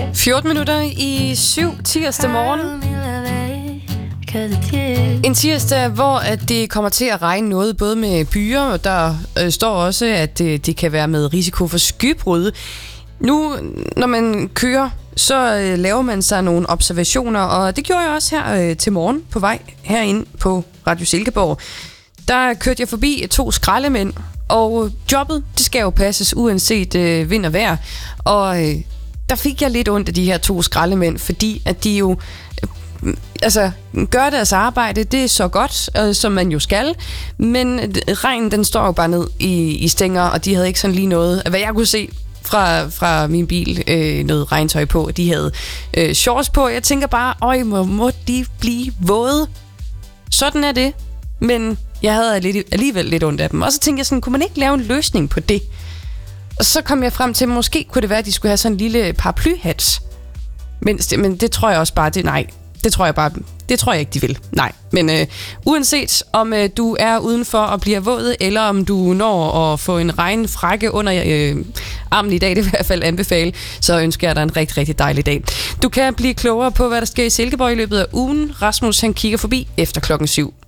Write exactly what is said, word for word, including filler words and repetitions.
fjorten minutter i syv tirsdag morgen. En tirsdag, hvor at det kommer til at regne noget, både med byer, og der øh, står også, at det, det kan være med risiko for skybrud. Nu, når man kører, så øh, laver man sig nogle observationer, og det gjorde jeg også her øh, til morgen på vej herinde på Radio Silkeborg. Der kørte jeg forbi to skraldemænd, og jobbet, det skal jo passes uanset øh, vind og vejr. Og øh, der fik jeg lidt ondt af de her to skraldemænd, fordi at de jo øh, altså, gør deres arbejde, det er så godt, øh, som man jo skal. Men regnen, den står jo bare ned i, i stænger, og de havde ikke sådan lige noget, hvad jeg kunne se fra, fra min bil, øh, noget regntøj på. De havde øh, shorts på. Jeg tænker bare, øj, må, må de blive våde? Sådan er det. Men jeg havde alligevel lidt ondt af dem. Og så tænkte jeg sådan, kunne man ikke lave en løsning på det? Og så kom jeg frem til, at måske kunne det være, at de skulle have sådan en lille paraplyhat. Men det, men det tror jeg også bare, det nej. Det tror jeg bare, det tror jeg ikke, de vil. Nej. Men øh, uanset om øh, du er udenfor og bliver våd, eller om du når at få en regnfrække under øh, armen i dag, det vil i hvert fald anbefale, så ønsker jeg dig en rigtig, rigtig dejlig dag. Du kan blive klogere på, hvad der sker i Silkeborg i løbet af ugen. Rasmus, han kigger forbi efter klokken syv.